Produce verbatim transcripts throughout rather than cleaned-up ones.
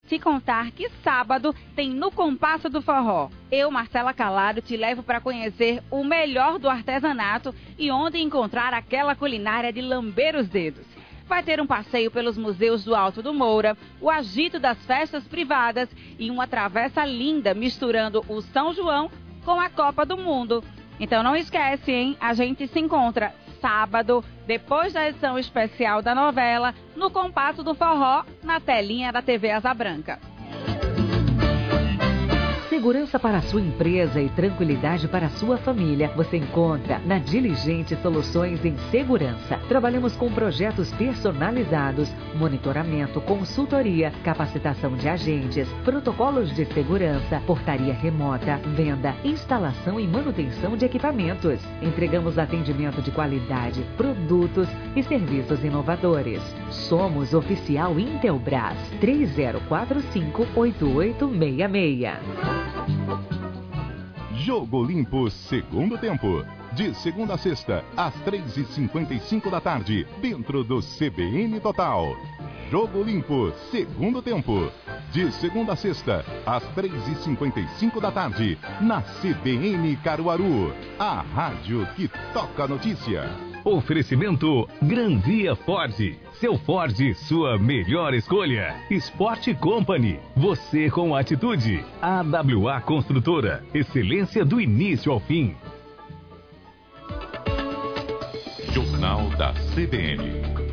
Se contar que sábado tem No Compasso do Forró. Eu, Marcela Calado, te levo para conhecer o melhor do artesanato e onde encontrar aquela culinária de lamber os dedos. Vai ter um passeio pelos museus do Alto do Moura, o agito das festas privadas e uma travessa linda misturando o São João com a Copa do Mundo. Então não esquece, hein? A gente se encontra sábado, depois da edição especial da novela, no Compasso do Forró, na telinha da T V Asa Branca. Segurança para a sua empresa e tranquilidade para a sua família você encontra na Diligente Soluções em Segurança. Trabalhamos com projetos personalizados, monitoramento, consultoria, capacitação de agentes, protocolos de segurança, portaria remota, venda, instalação e manutenção de equipamentos. Entregamos atendimento de qualidade, produtos e serviços inovadores. Somos Oficial Intelbras três zero quatro cinco, oito oito seis seis. Jogo Limpo, segundo tempo. De segunda a sexta, às três e cinquenta e cinco da tarde, dentro do C B N Total. Jogo Limpo, segundo tempo. De segunda a sexta, às três e cinquenta e cinco da tarde, na C B N Caruaru. A rádio que toca a notícia. Oferecimento Gran Via Ford. Seu Ford, sua melhor escolha. Sport Company. Você com atitude. A W A Construtora. Excelência do início ao fim. Jornal da C B N.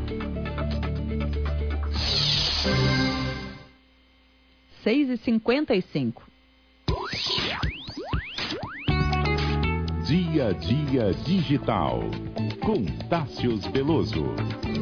seis e cinquenta e cinco. Dia a Dia Digital. Com Tássios Veloso.